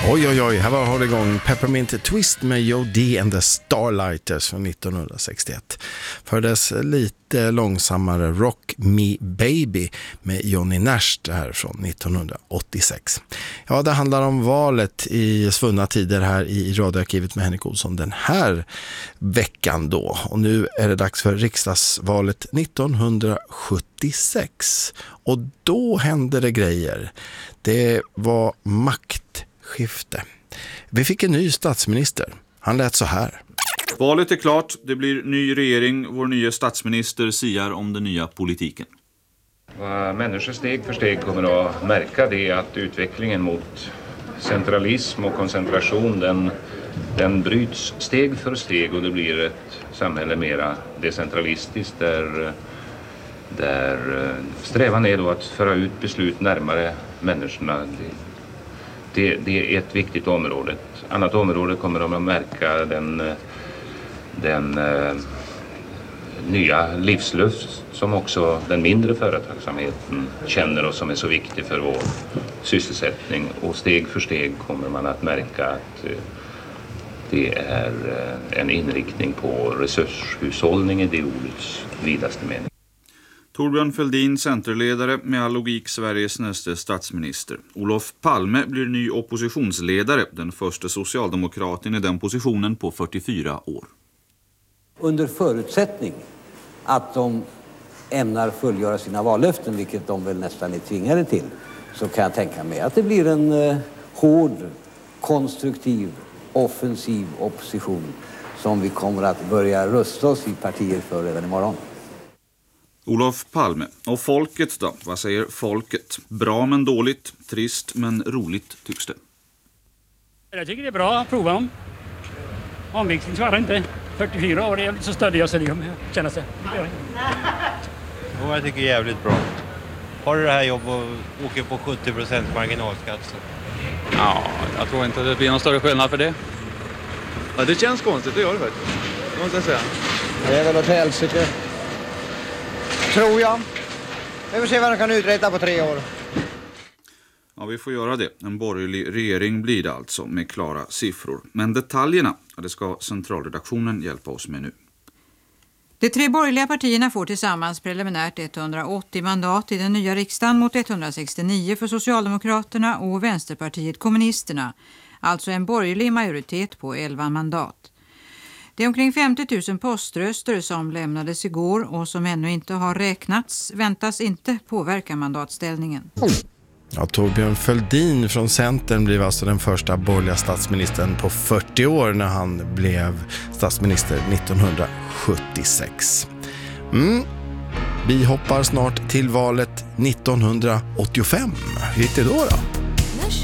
Oj, här var det igång Peppermint Twist med Joe D and the Starlighters från 1961. För dess lite långsammare Rock Me Baby med Johnny Nash här från 1986. Ja, det handlar om valet i svunna tider här i radioarkivet med Henrik Olsson den här veckan då. Och nu är det dags för riksdagsvalet 1976. Och då hände det grejer. Det var maktskifte. Vi fick en ny statsminister. Han lät så här. Valet är klart. Det blir ny regering. Vår nya statsminister siar om den nya politiken. Vad människor steg för steg kommer att märka det är att utvecklingen mot centralism och koncentration den bryts steg för steg och det blir ett samhälle mera decentralistiskt där strävan är då att föra ut beslut närmare människorna. Det är ett viktigt område. Ett annat område kommer de att märka den nya livslust som också den mindre företagsamheten känner och som är så viktig för vår sysselsättning. Och steg för steg kommer man att märka att det är en inriktning på resurshushållning i det ordets vidaste mening. Thorbjörn Fälldin, centerledare, med all logik Sveriges nästa statsminister. Olof Palme blir ny oppositionsledare, den första socialdemokraten i den positionen på 44 år. Under förutsättning att de ämnar fullgöra sina vallöften, vilket de väl nästan är tvingade till, så kan jag tänka mig att det blir en hård, konstruktiv, offensiv opposition som vi kommer att börja rusta oss i partier för redan imorgon. Olof Palme. Och folket då? Vad säger folket? Bra men dåligt, trist men roligt tycks det. Jag tycker det är bra att prova om. Omviktning svarar inte. 44 år är så stöddig jag så det känner sig. Jag tycker det är jävligt bra. Har du det här jobbet och åker på 70% marginalskatt så... Ja, jag tror inte det blir någon större skillnad för det. Ja, det känns konstigt, det gör det faktiskt. Det måste jag säga. Det är väl åt helsike. Tror jag. Vi får se vad de kan uträtta på 3 år. Ja, vi får göra det. En borgerlig regering blir det alltså med klara siffror. Men detaljerna, det ska centralredaktionen hjälpa oss med nu. De 3 borgerliga partierna får tillsammans preliminärt 180 mandat i den nya riksdagen mot 169 för Socialdemokraterna och Vänsterpartiet kommunisterna. Alltså en borgerlig majoritet på 11 mandat. Det är omkring 50 000 poströster som lämnades igår och som ännu inte har räknats väntas inte påverka mandatställningen. Ja, Thorbjörn Fälldin från Centern blev alltså den första borgerliga statsministern på 40 år när han blev statsminister 1976. Vi hoppar snart till valet 1985. Hur gick det då?